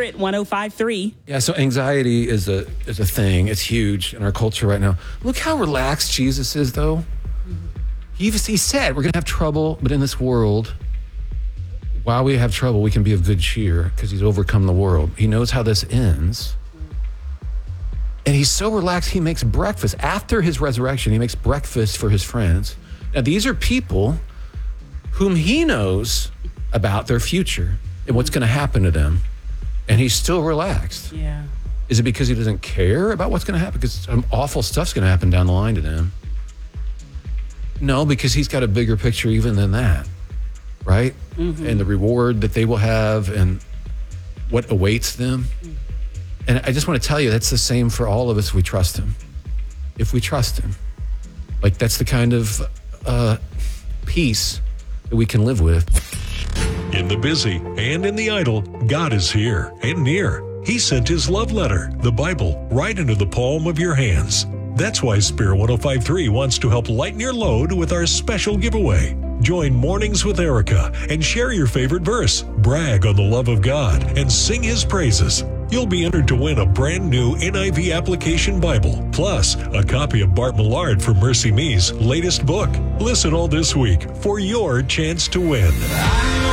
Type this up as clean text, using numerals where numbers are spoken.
Spirit 105.3. Yeah, so anxiety is a thing. It's huge in our culture right now. Look how relaxed Jesus is, though. He said we're going to have trouble, but in this world, while we have trouble, we can be of good cheer because he's overcome the world. He knows how this ends. And he's so relaxed, he makes breakfast. After his resurrection, he makes breakfast for his friends. Now, these are people whom he knows about their future and what's going to happen to them. And he's still relaxed. Yeah. Is it because he doesn't care about what's going to happen? Because some awful stuff's going to happen down the line to them. No, because he's got a bigger picture even than that, right? Mm-hmm. And the reward that they will have and what awaits them. And I just want to tell you, that's the same for all of us if we trust him. If we trust him. Like, that's the kind of peace that we can live with. In the busy and in the idle, God is here and near. He sent his love letter, the Bible, right into the palm of your hands. That's why Spirit 105.3 wants to help lighten your load with our special giveaway. Join Mornings with Erica and share your favorite verse, brag on the love of God, and sing his praises. You'll be entered to win a brand new NIV application Bible, plus a copy of Bart Millard from Mercy Me's latest book. Listen all this week for your chance to win.